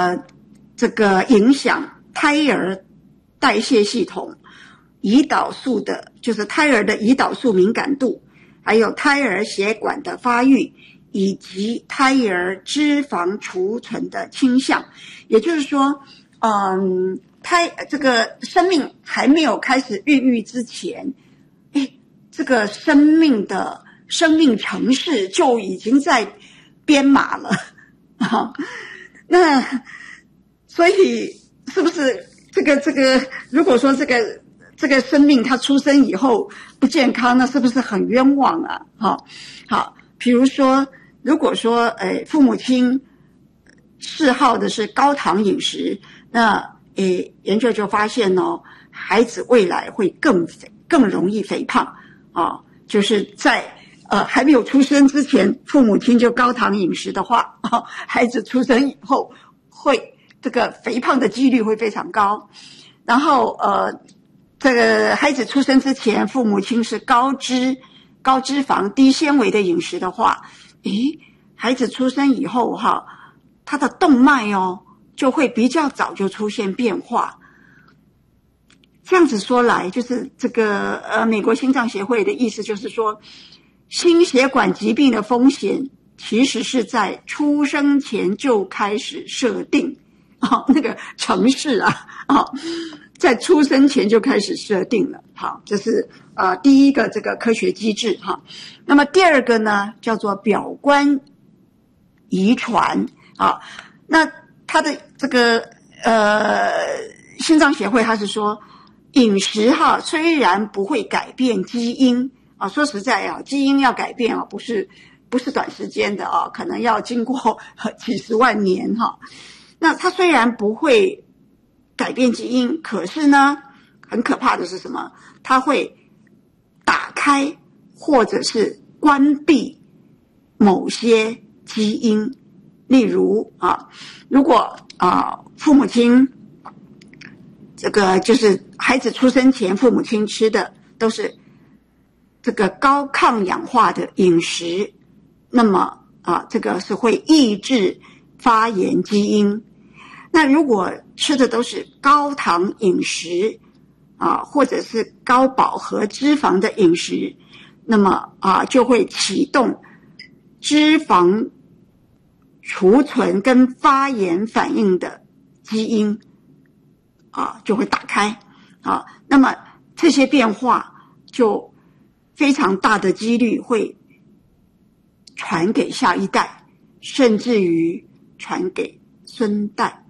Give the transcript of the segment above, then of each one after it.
这个影响胎儿代谢系统、胰岛素的，就是胎儿的胰岛素敏感度，还有胎儿血管的发育，以及胎儿脂肪储存的倾向。也就是说，这个生命还没有开始孕育之前，这个生命程式就已经在编码了啊。那所以是不是这个如果说这个生命它出生以后不健康，那是不是很冤枉啊？好，比如说如果说父母亲嗜好的是高糖饮食，那研究就发现孩子未来会更容易肥胖啊，就是在还没有出生之前，父母亲就高糖饮食的话，孩子出生以后会这个肥胖的几率会非常高。然后这个孩子出生之前，父母亲是高脂肪、低纤维的饮食的话，孩子出生以后他的动脉就会比较早就出现变化。这样子说来，就是这个美国心脏协会的意思就是说，心血管疾病的风险其实是在出生前就开始设定那个程式在出生前就开始设定了。好，这是第一个这个科学机制那么第二个呢，叫做表观遗传那他的这个心脏协会他是说，饮食虽然不会改变基因说实在基因要改变不是短时间的可能要经过几十万年那它虽然不会改变基因，可是呢，很可怕的是什么？它会打开或者是关闭某些基因。例如如果父母亲这个就是孩子出生前父母亲吃的都是这个高抗氧化的饮食，那么这个是会抑制发炎基因。那如果吃的都是高糖饮食或者是高饱和脂肪的饮食，那么就会启动脂肪储存跟发炎反应的基因就会打开那么这些变化就非常大的几率会传给下一代，甚至于传给孙代。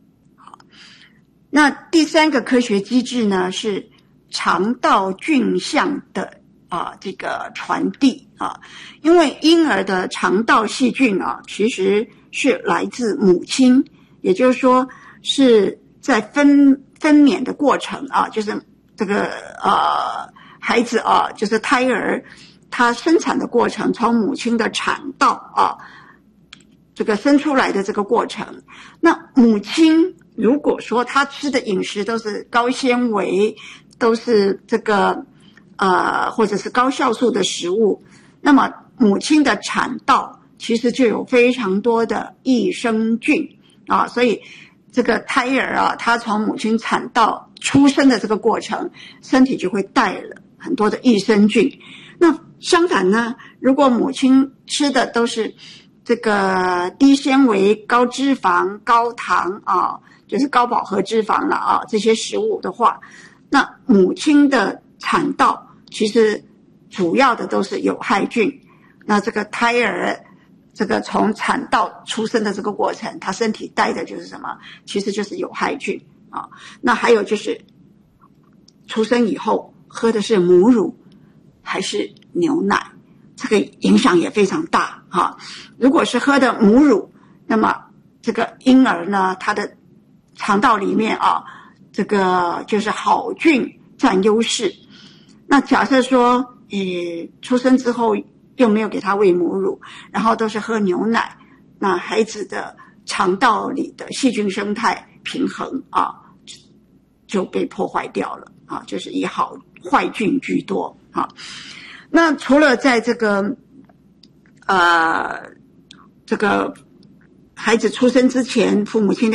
那第三个科学机制呢，是肠道菌相的这个传递因为婴儿的肠道细菌其实是来自母亲，也就是说是在分娩的过程就是这个孩子就是胎儿他生产的过程，从母亲的产道这个生出来的这个过程。那母亲如果说他吃的饮食都是高纤维，都是这个或者是高酵素的食物，那么母亲的产道其实就有非常多的益生菌所以这个胎儿他从母亲产道出生的这个过程，身体就会带了很多的益生菌。那相反呢，如果母亲吃的都是这个低纤维、高脂肪、高糖就是高饱和脂肪了这些食物的话，那母亲的产道其实主要的都是有害菌。那这个胎儿这个从产道出生的这个过程，他身体带的就是什么？其实就是有害菌那还有就是出生以后喝的是母乳还是牛奶，这个影响也非常大如果是喝的母乳，那么这个婴儿呢，他的肠道里面这个就是好菌占优势。那假设说出生之后又没有给他喂母乳，然后都是喝牛奶，那孩子的肠道里的细菌生态平衡就被破坏掉了就是以坏菌居多那除了在这个孩子出生之前父母亲的